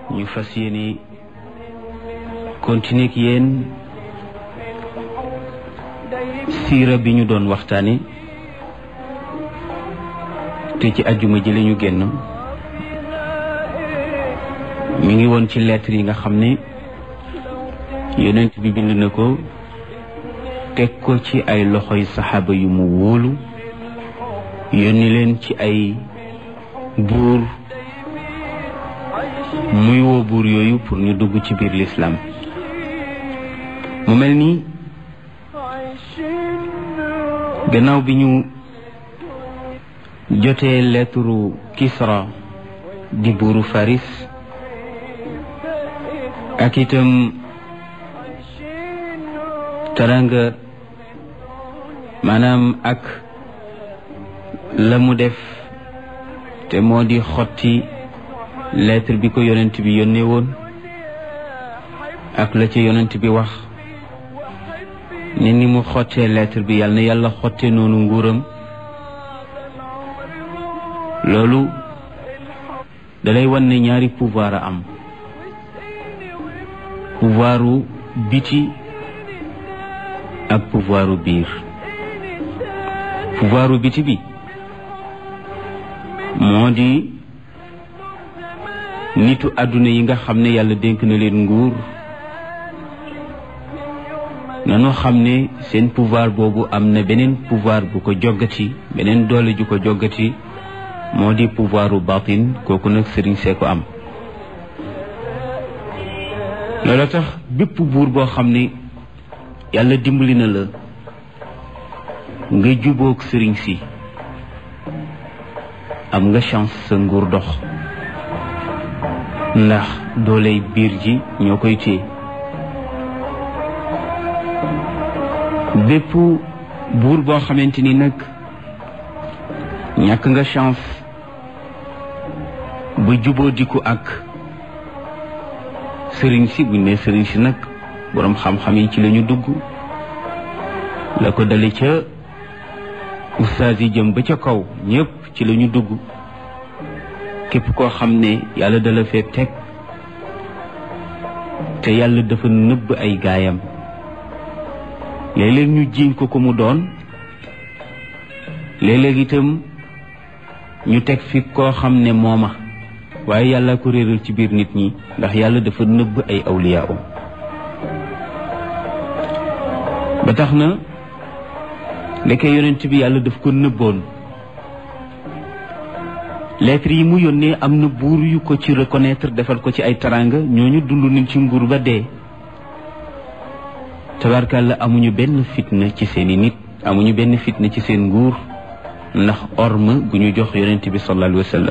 ñu fas yéene continuer ak yéen siira bi ñu doon waxtaane te ci ajjuma ji lañu génn mi ngi woon ci lettre yi nga xam ne yonent bi bind na ko teg ko ci ay loxoy saxaaba yu mu wóolu yónni leen ci ay buur muy woo buur yooyu pour ñu dugg ci biir lislaam mu mel ni gannaaw bi ñu jotee lettre Kisra di buuru Faris ak itam taranga maanaam ak la mu def te moo di xotti lettre bi ko yonent bi yónnee woon ak la ci yonent bi wax ne ni mu xottee lettre bi yàlla na yàlla xottee noonu nguuram loolu dalay wan ne ñaari pouvoir a am pouvoiru biti ak pouvoiru biir pouvoiru biti bi moo di nitu àdduna yi nga xam ne yàlla dénk na leen nguur nanu xam ne seen pouvoir boobu am na beneen pouvoir bu ko joggati beneen doole ju ko joggati moo di pouvoiru batin kooku nag sëriñ see ko am loolu tax bépp buur boo xam ne yàlla dimbali na la nga jubóog sëriñ si am nga chance sa nguur dox ndax dooley biir ji ñoo koy téye bépp buur boo xamante ni nag ñàkk nga chance ba jubóo diku ak sëriñ si buñ ne sëriñ si nag boroom xam-xam yi ci lañu dugg la ko dale ca ustaas yi jëm ba ca kaw ñépp ci lañu dugg képp koo xam ne yàlla dala fee teg te yàlla dafa nëbb ay gaayam léeg-léeg ñu jiiñ ko ko mu doon léeg-léeg itam ñu teg fi koo xam ne mooma waaye yàlla ko réeral ci biir nit ñi ndax yàlla dafa nëbb ay awliyaa ba tax na ndeke yonent bi yàlla daf ko nëbboon lettre yi mu yónnee am na buur yu ko ci reconnaître defal ko ci ay taranga ñooñu dund nañ ci nguur ba dee tabarkàlla amuñu benn fitna ci seeni nit amuñu benn fitna ci seen nguur ndax orme gu ñu jox yonent bi sallallahu alayhi wa sallam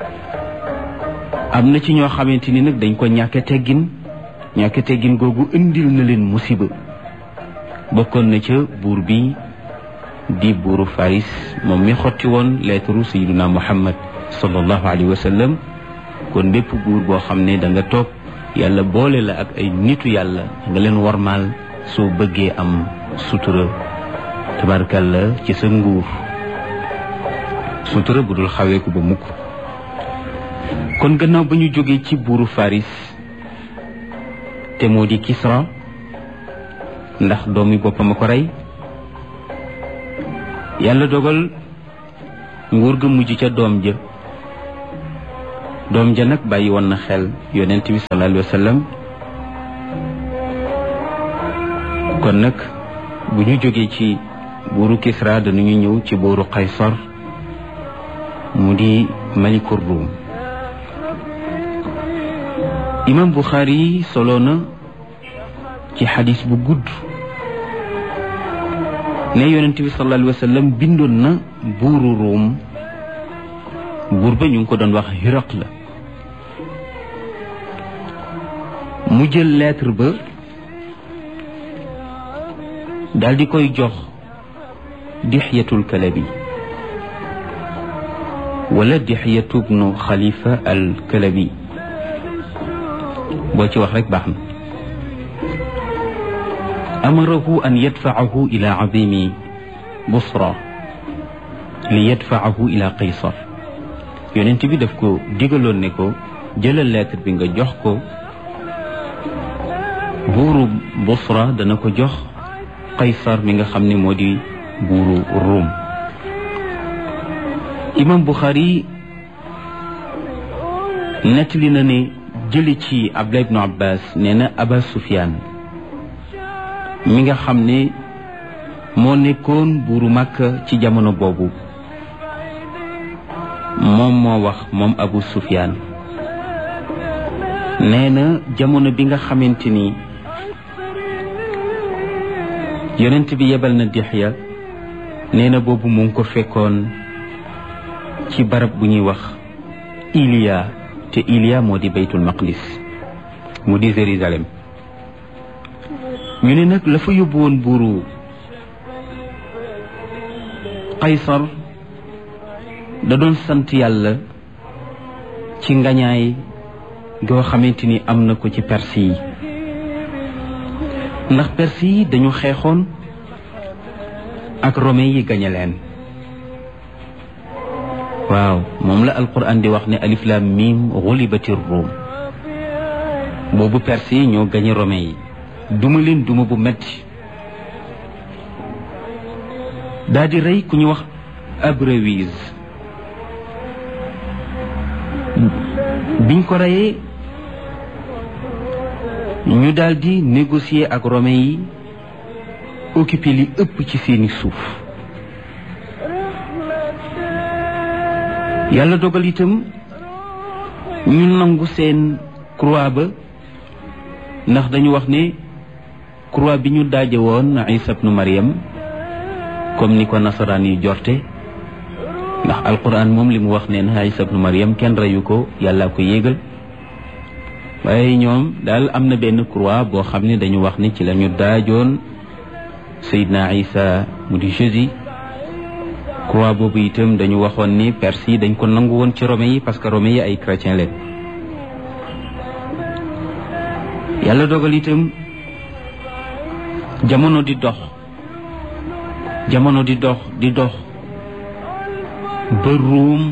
am na ci ñoo xamante ni nag dañ ko ñàkk teggin googu indil na leen musiba bokkoon na ca buur bi di buuru Faris moom mi xotti woon lettre sayyiduna Muhammad sallallahu alayhi wa sallam kon bépp buur boo xam ne da nga toog yàlla boole la ak ay nitu yàlla nga leen warmaal soo bëggee am sutura tabarkalla ci sa nguur sutura bu dul xaweeku ba mukk kon gannaaw ba ñu jógee ci buuru Faris te moo di Kisra ndax doomi boppam a ko rey yàlla dogal nguur ga mujj ca doom ja nag bàyyi woon na xel yonent bi sallallahu alayhi wa sallam kon nag bu ñu jógee ci buuru Kisra danañu ñëw ci buuru Qaysar mu di malikur Rum imam Bukhari solo na ci xadis bu gudd ne yonent bi sallallahu alayhi wa sallam bindoon na buuru Rum buur ba ñu ngi ko doon wax Hiraqla mu jël lettre ba daal di koy jox Dihyatul Kalabi wala Dihyatu bnu Xalifa al Kalabi boo ci wax rek baax na amarahu an yadfaahu ila azimi Busra li yadfaahu ila Qaysar yonent bi daf ko digaloon ne ko jëlal lettre bi nga jox ko buuru Busra, dana ko jox Qaysar mi nga xam ne moo di buuru Ruum. imam Bukhari nettali na ne jëli ci Abdullah ibnu Abbas nee na Aba Sufyaan mi nga xam ne moo nekkoon buuru Makka ci jamono boobu moom moo wax moom Abu Sufyaan nee na jamono bi nga xamante ni yonent bi yebal na Dihya nee na boobu mu ngi ko fekkoon ci barab bu ñuy wax Iliya, te Iliya moo di Baytul Maqdis mu di Jérusalem. ñu ne nag la fa yóbbu woon buuru Qaysar da doon sant yàlla ci ngañaay goo xamante ni am na ko ci Perse yi, ndax Perse yi dañu xeexoon ak Romain yi gañe leen. waaw moom la alquran di wax ne alif lam mim ghulibatir rum. boobu Perse yi ñoo gañe Romain yi, duma leen duma bu metti, daal di rey ku ñu wax Abrewis. biñ ko reyee ñu daal di négocier ak Romain yi occuper li ëpp ci seeni suuf. yàlla dogal itam ñu nangu seen croix ba, ndax dañu wax ne croix bi ñu daaje woon Isa ibnu Maryam comme ni ko nasaraan yi jorte, ndax alquran moom li mu wax ne na Isa ibnu Maryam kenn reyu ko, yàlla ko yéegal. waaye ñoom daal am na benn croix boo xam ne dañu wax ne ci la ñu daajoon Seydina Isa mu di Jésus. croix boobu itam dañu waxoon ni Perse yi dañ ko nangu woon ci Romain yi parce que Romain yi ay chrétien leen. yàlla dogal itam jamono di dox ba Ruum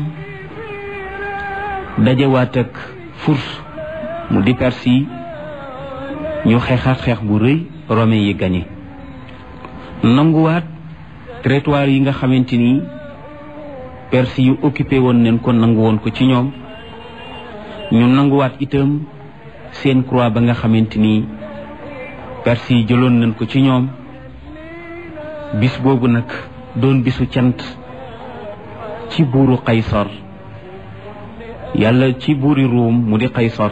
dajewaat ak Furs mu di Perse yi, ñu xeexaat xeex bu rëy, Romain yi gañe nanguwaat territoire yi nga xamante ni Perse yu occupé woon nañ ko, nangu woon ko ci ñoom. ñu nanguwaat itam seen croix ba nga xamante ni Perse yi jëloon nañ ko ci ñoom. bis boobu nag doon bisu cant ci buuru Qaysar, yàlla ci buuri Ruum mu di Qaysar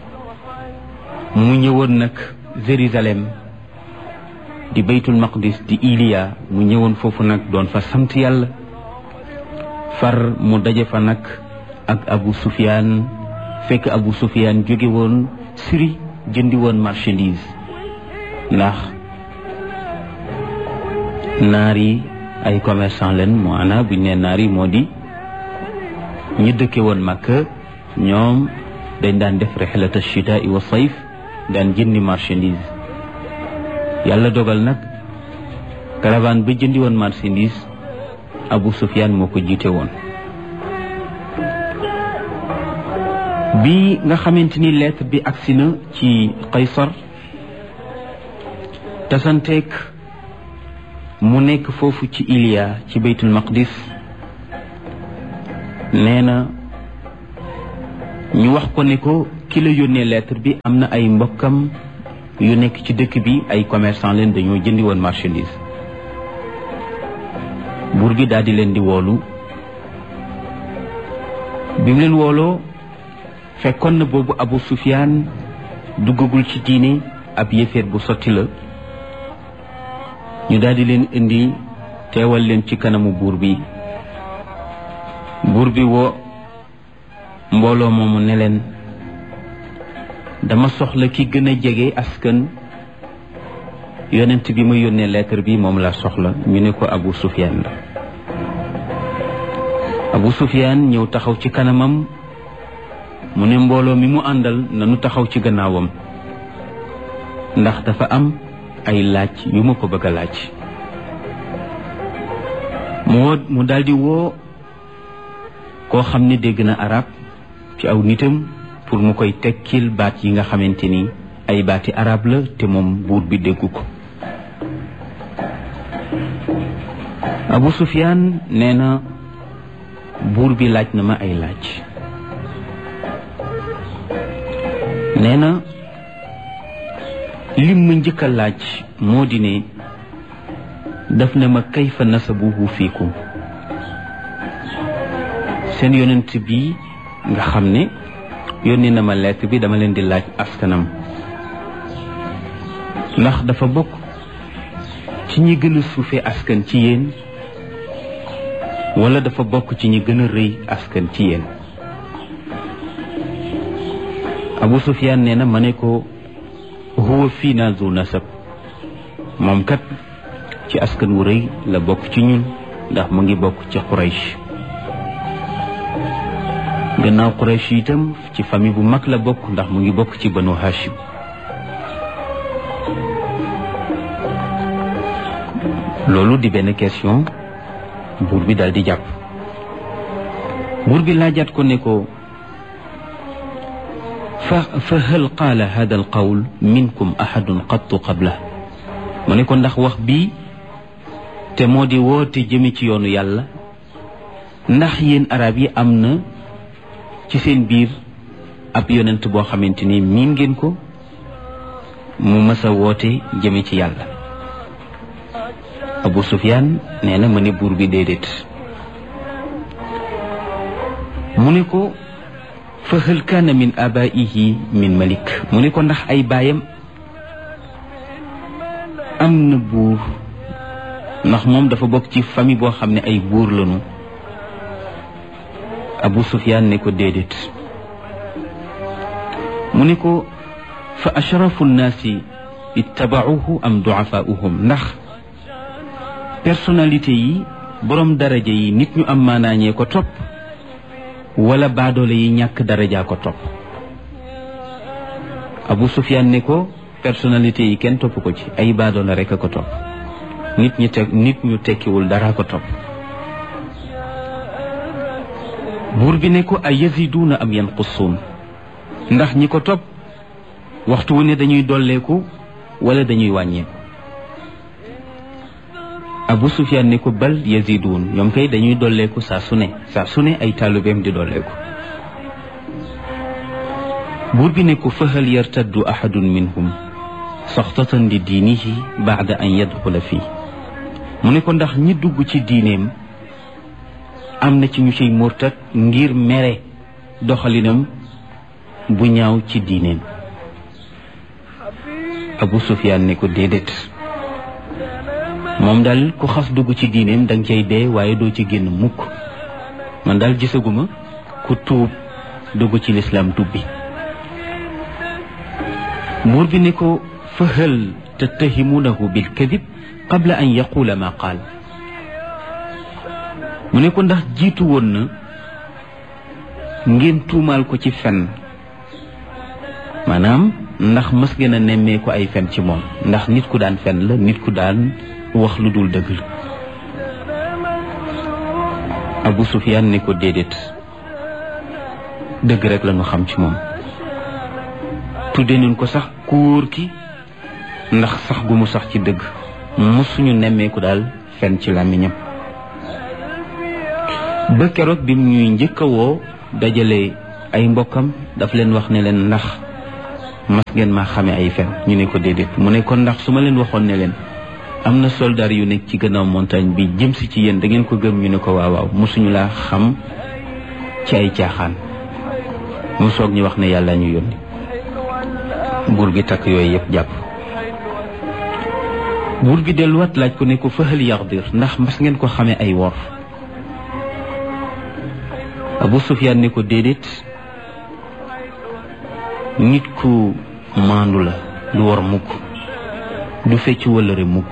mu ñëwoon nag Jérusalem di Baytul Maqdis di Iliya, mu ñëwoon foofu nag doon fa sant yàlla. far mu daje fa nag ak Abu Sufyaan, fekk Abu Sufyaan jóge woon Syrie jëndi woon marchandise, ndax naar yi ay commerçant leen. maanaam buñ ne naar yi moo di ñi dëkke woon Makka, ñoom dañ daan def rixlata chitaa wa sayf, daan jëndi marchandise. yàlla dogal nag caravane ba jëndi woon marchandise Abu Sufyaan moo ko jiite woon. bi nga xamante ni lettre bi agsi na ci Qaysar, tasanteek mu nekk foofu ci Iliya ci Baytul Maqdis, nee na ñu wax ko ne ko ki la yónnee lettre bi am na ay mbokkam yu nekk ci dëkk bi, ay commerçant leen, dañoo jëndi woon marchandise. buur bi daal di leen di woolu. bi mu leen wooloo fekkoon na boobu Abu Sufyaan duggagul ci diine, ab yéeféer bu sotti la. ñu daal di leen indi teewal leen ci kanamu buur bi. buur bi woo mbooloo moomu ne leen, dama soxla ki gën a jege askan yonent bi ma yónnee lettre bi, moom laa soxla. ñu ne ko Abu Sufyaan la. Abu Sufyaan ñëw taxaw ci kanamam, mu ne mbooloo mi mu àndal nanu taxaw ci gannaawam, ndax dafa am ay laaj yu ma ko bëgg a laaj. mu daldi woo koo xam ne dégg na arab ci aw nitam pour mu koy tekkil baat yi nga xamante ni ay baati arab la te moom buur bi déggu ko. Abu Sufyaan nee na buur bi laaj na ma ay laaj. nee na lim ma njëkk a laaj moo di ne daf ne ma kayfa nasabuhu fiikum, seen yonent bi nga xam ne yónni na ma lettre bi, dama leen di laaj askanam ndax dafa bokk ci ñi gën a suufe askan ci yéen wala dafa bokk ci ñi gën a rëy askan ci yéen. Abu Sufyaan nee na ma ne ko huwa fiina zu nasab, moom kat ci askan wu rëy la bokk ci ñun ndax mu ngi bokk ci Quraysh. gannaaw Quraysh itam ci famille bu mag la bokk ndax mu ngi bokk ci Banu Hashim. loolu di benn question buur bi daal di jàpp. buur bi laajaat ko ne ko fa hal qaala hada al qawl minkum ahadun qattu qabla, mu ne ko ndax wax bii te moo di woote jëme ci yoonu yàlla, ndax yéen arab yi am na ci seen biir ab yonent boo xamante ni miin ngeen ko mu mës a woote jëme ci yàlla. Abu Sufyaan nee na ma ne buur bi déedéet. mu ne ko fa hal kaana min abaihi min malik, mu ne ko ndax ay baayam am na buur, ndax moom dafa bokk ci famille boo xam ne ay buur lañu. Abu Sufyaan ne ko déedéet. mu ne ko fa ashrafu nnaasi ittabauhu am duafaauhum, ndax personnalité yi borom daraja yi nit ñu am maanaañee ko topp wala baadoole yi ñàkk darajaa ko topp. Abu Sufyaan ne ko personnalité yi kenn topp ko ci, ay baadoole rek a ko topp, nit ñu tekkiwul dara ko topp. buur bi ne ko ay yaziduuna am yanqusuun, ndax ñi ko topp waxtu wu ne dañuy dolleeku wala dañuy wàññeeku. Abu Sufyaan ne ko bal yaziduun, ñoom kay dañuy dolleeku saa su ne ay taalibeem di dolleeku. buur bi ne ko fa hal yartaddu ahadun minhum saxtatan li diinihi baada an yadxula fii, mu ne ko ndax ñi dugg ci diineem am na ci ñu ciy murtat ngir mere doxalinam bu ñaaw ci diineem. Abu Sufyaan ne ko déedéet, moom daal ku xas dugg ci diineem danga cay dee waaye doo ci génn mukk. man daal gisaguma ku tuub dugg ci lislaam tubbi. buur bi ne ko fa hal tattahimunahu bil kadib qabla an yaqula ma qaal, mu ne ko ndax jiitu woon na ngeen tuumaal ko ci fen, maanaam ndax mës ngeen a nemmee ko ay fen ci moom, ndax nit ku daan fen la, nit ku daan wax lu dul dëgg la. Abu Sufyaan ne ko déedéet, dëgg rek la ñu xam ci moom. tudde nañ ko sax kuur ki ndax sax gu mu sax ci dëgg, mësuñu nemmeeku daal fen ci làmmiñam. ba keroog bi ñuy njëkk a woo dajale ay mbokkam daf leen wax ne leen ndax mas ngeen maa xame ay fen, ñu ne ko déedéet. mu ne kon ndax su ma leen waxoon ne leen am na soldaar yu nekk ci gannaaw montagne bi jëm si ci yéen da ngeen ko gëm, ñu ne ko waaw waaw, mësuñu laa xam ci ay caaxaan. mu soog ñu wax ne yàlla ñu yónni. buur gi takk yooyu yëpp jàpp. buur gi delluwaat laaj ko ne ko fa hal yaxdir, ndax mas ngeen ko xamee ay wor. Abu Sufyaan ne ko déedéet, nit ku maandu la, du wor mukk, du fecc wëllëre mukk.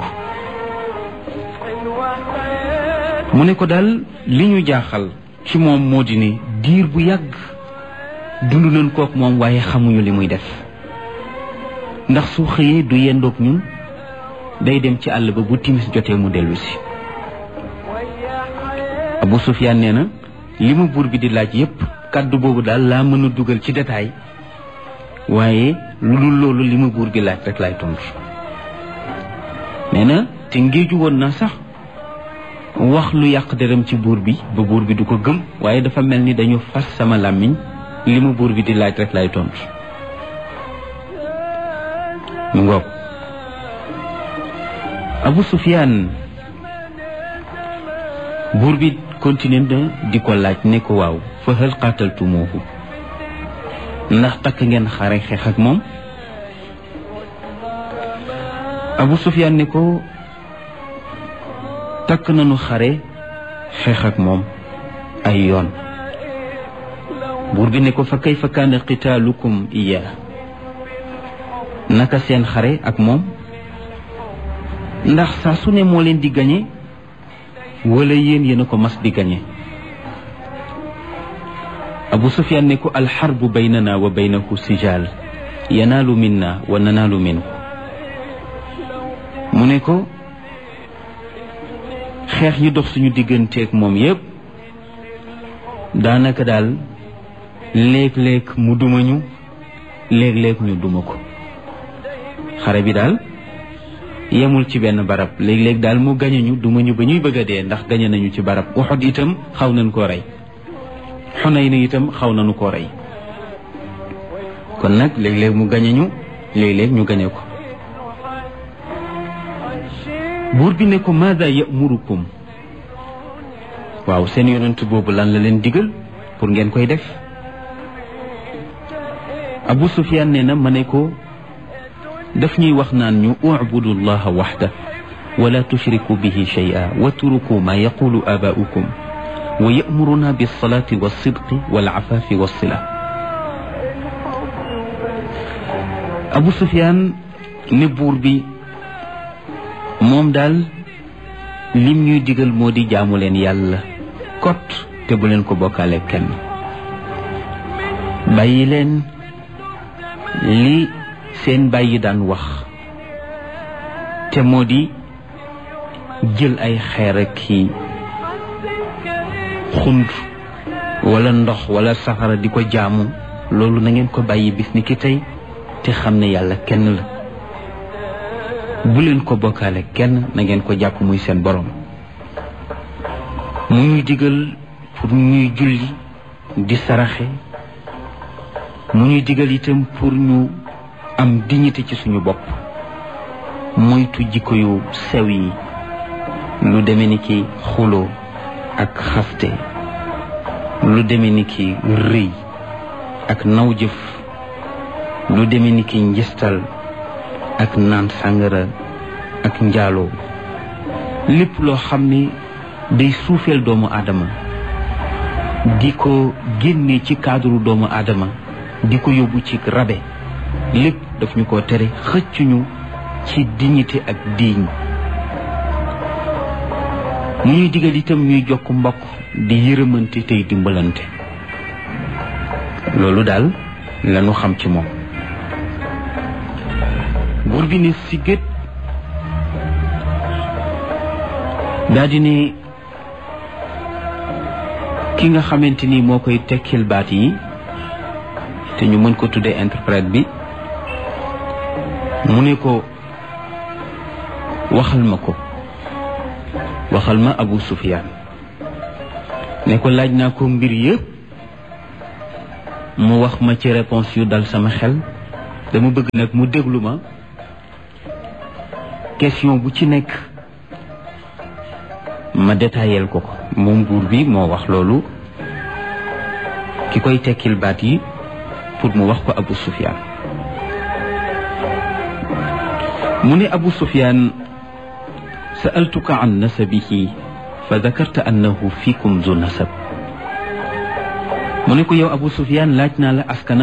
mu ne ko daal li ñu jaaxal ci moom moo di ne diir bu yàgg dund nañ kook moom waaye xamuñu li muy def, ndax su xëyee du yendoog ñun, day dem ci àll ba bu timis jotee mu dellu si. Abu Sufyaan nee na li mu buur bi di laaj yépp kàddu boobu daal laa mën a dugal ci détail waaye lu dul loolu li ma buur bi laaj rek laay tontu nee na te ngéeju woon na sax wax lu yàq deram ci buur bi ba buur bi du ko gëm waaye dafa mel ni dañu fas sama làmmiñ li ma buur bi di laaj rek laay tontu mu ngoog Abu Sufyaan buur bi continué na di ko laaj ne ko waaw fa hal qataltumuuhu ndax takk ngeen xare xeex ak moom Abu Sufyaan ne ko takk nañu xare xeex ak moom ay yoon buur bi ne ko fa kayfa kaana qitaalukum iyaa naka seen xare ak moom ndax saa su ne moo leen di gañe wala yéen a ko mas di gañe Abu Sufyaan ne ko alxarbu baynana wa baynahu sijaal yanaalu minna wa nanaalu minhu mu ne ko xeex yi dox suñu digganteeg moom yépp daanaka daal léeg-léeg mu duma ñu léeg-léeg ñu duma ko xare bi daal yemul ci benn barab léeg-léeg daal mu gañe ñu duma ñu ba ñuy bëgg a dee ndax gañe nañu ci barab Uhud itam xaw nañ koo rey Xunayn itam xaw nañu koo rey kon nag léeg-léeg mu gañe ñu léeg-léeg ñu gañe ko buur bi ne ko maada yamurukum waaw seen yonent boobu lan la leen digal pour ngeen koy def Abu Sufyaan nee na ma ne ko daf ñuy wax naan ñu ubudu llaha waxda wala tushriku bihi shay'a watruku ma yaqulu abaa'ukum wa ya'muruna bis-salati was-sidqi wal-'afafi was-sila Abu Sufyaan ne buur bi moom daal lim ñuy digal moo di jaamu leen yàlla kot te bu leen ko bokkaale kenn bàyyi leen li seen bàyyi daan wax te moo di jël ay xeer ak ki xund wala ndox wala safara di ko jaamu loolu na ngeen ko bàyyi bis ni ki tey te xam ne yàlla kenn la bu leen ko bokkaale kenn na ngeen ko jàpp muy seen borom mu ñuy digal pour ñuy julli di saraxe mu ñuy digal itam pour ñu am dignité ci suñu bopp moytu jikko yu sew yi lu deme ni ki xuloo ak xaste lu deme ni ki rëy ak naw jëf lu deme ni ki njistal ak naan sàngara ak njaaloo lépp loo xam ne day suufeel doomu aadama di ko génne ci cadre doomu aadama di ko yóbbu ci rabe lépp daf ñu ko tere xëccuñu ci dignité ak diiñ mu ñuy digal itam ñuy jokk mbokk di yërëmante tey dimbalante loolu daal lañu xam ci moom buur bi ne sigét daa di ne ki nga xamante ni moo koy tekkil baat yi te ñu mën ko tuddee interprète bi mu ne ko waxal ma Abu Sufyaan ne ko laaj naa ko mbir yëpp mu wax ma ci réponse yu dal sama xel dama bëgg nag mu déglu ma question bu ci nekk ma détaillel ko moom buur bi moo wax loolu ki koy tekkil baat yi pour mu wax ko Abu Sufyaan mu ne Abu Sufyaan sa'altuka an nasabihi fa dakarta annahu fiikum zu nasab mu ne ko yow Abu Sufyaan laaj naa la askana